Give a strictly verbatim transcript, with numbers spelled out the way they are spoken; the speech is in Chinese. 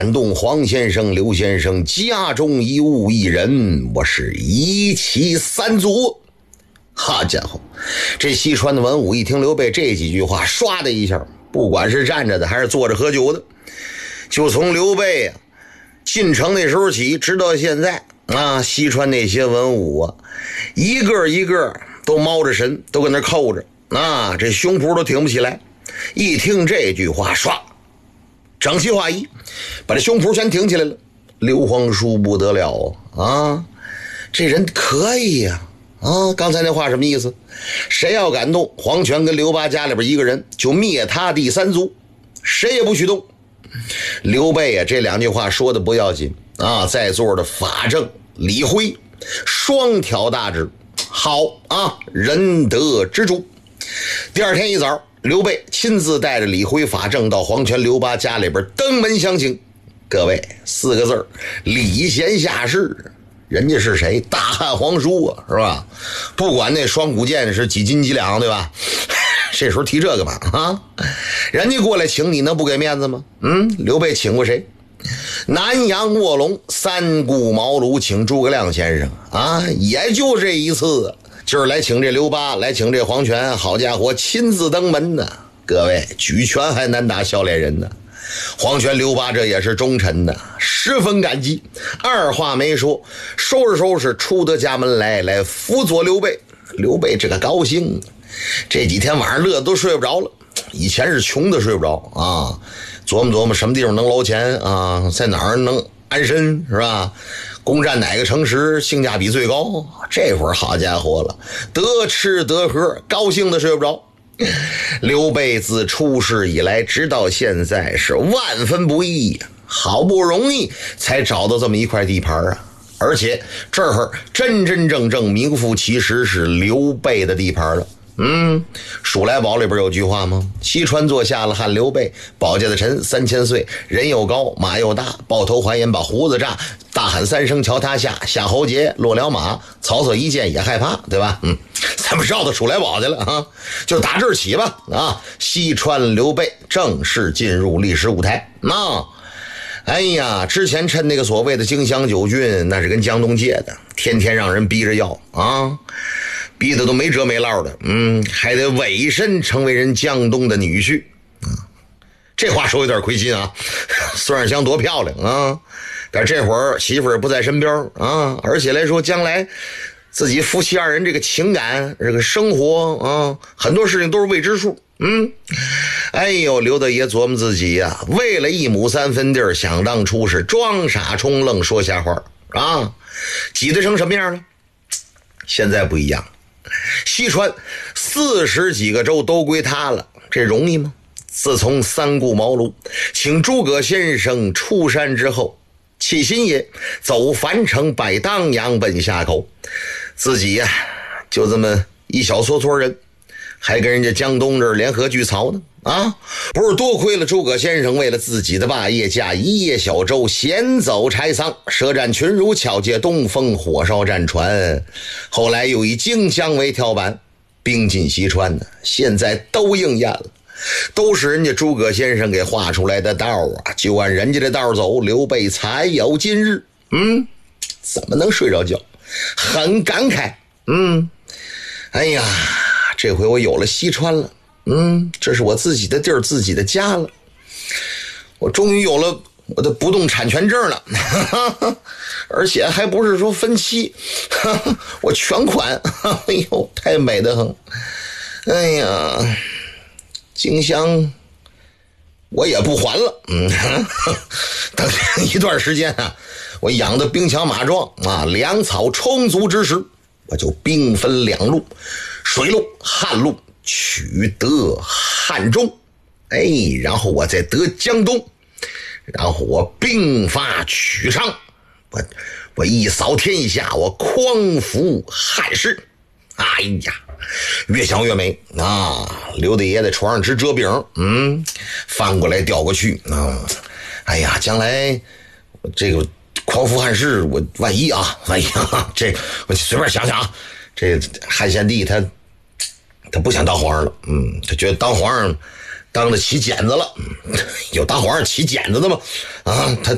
感动黄先生、刘先生家中一物一人，我是一齐三族。好家伙，这西川的文武一听刘备这几句话，唰的一下，不管是站着的还是坐着喝酒的，就从刘备啊进城那时候起，直到现在啊，西川那些文武啊，一个一个都冒着神，都跟那扣着啊，这胸脯都挺不起来。一听这句话，唰，整齐划一，把这胸脯全挺起来了。刘皇叔不得了啊，这人可以呀 啊, 啊！刚才那话什么意思？谁要敢动黄权跟刘八家里边一个人，就灭他第三族，谁也不许动。刘备啊，这两句话说的不要紧啊，在座的法正、李辉双挑大指，好啊，仁德之主。第二天一早，刘备亲自带着李辉、法正到黄权、刘八家里边登门相请。各位，四个字儿，礼贤下士。人家是谁？大汉皇叔啊，是吧？不管那双股剑是几斤几两，对吧？这时候提这个吧啊，人家过来请你，能不给面子吗？嗯，刘备请过谁？南阳卧龙三顾茅庐请诸葛亮先生啊，也就这一次，就是来请这刘八，来请这黄权，好家伙，亲自登门呢。各位，举拳还难打笑脸人呢。黄权、刘八这也是忠臣的，十分感激，二话没说，收拾收拾出得家门来，来辅佐刘备。刘备这个高兴，这几天晚上乐得都睡不着了。以前是穷的睡不着啊，琢磨琢磨什么地方能捞钱啊，在哪儿能安身，是吧？攻占哪个城池性价比最高？这会儿好家伙了，得吃得喝，高兴的睡不着。刘备自出世以来直到现在是万分不易，好不容易才找到这么一块地盘啊，而且这儿真真正正名副其实是刘备的地盘了。嗯，数来宝里边有句话吗？西川坐下了汉刘备，保家的臣三千岁，人又高马又大，抱头还眼把胡子炸，大喊三声瞧他下，夏侯桀落了马，曹操一见也害怕，对吧？嗯，咱们绕到数来宝去了啊，就打这儿起吧啊！西川刘备正式进入历史舞台啊！哎呀，之前趁那个所谓的荆襄九郡，那是跟江东借的，天天让人逼着要啊，逼得都没辙没落的，嗯，还得委身成为人江东的女婿啊。这话说有点亏心啊，孙二香多漂亮啊，但这会儿媳妇儿不在身边啊，而且来说将来自己夫妻二人这个情感这个生活啊，很多事情都是未知数。嗯，哎呦，刘大爷琢磨自己呀、啊，为了一亩三分地儿，想当初是装傻充愣说瞎话啊，挤得成什么样了？现在不一样，西川四十几个州都归他了，这容易吗？自从三顾茅庐请诸葛先生出山之后，弃新野，走樊城，拜当阳，奔夏口，自己呀、啊、就这么一小撮撮人，还跟人家江东这儿联合聚曹呢啊！不是多亏了诸葛先生为了自己的霸业，驾一叶小舟，闲走柴桑，舌战群儒，巧借东风，火烧战船。后来又以荆襄为跳板，兵进西川呢，现在都应验了，都是人家诸葛先生给画出来的道啊！就按人家的道走，刘备才有今日。嗯，怎么能睡着觉？很感慨。嗯，哎呀。这回我有了西川了，嗯，这是我自己的地儿，自己的家了，我终于有了我的不动产权证了，哈哈，而且还不是说分期，哈哈，我全款，哎呦，太美得很。哎呀，荆襄我也不还了，嗯，等一段时间啊，我养的兵强马壮啊，粮草充足之时，我就兵分两路，水路、汉路，取得汉中，哎，然后我再得江东，然后我兵发曲上，我我一扫天下，我匡扶汉室。哎呀，越想越美啊！刘大爷在床上吃折饼，嗯，翻过来调过去啊！哎呀，将来这个匡扶汉室，我万一啊，万一啊，这我随便想想啊，这汉献帝他他不想当皇上了，嗯，他觉得当皇上当得起茧子了，嗯，有当皇上起茧子的吗？啊，他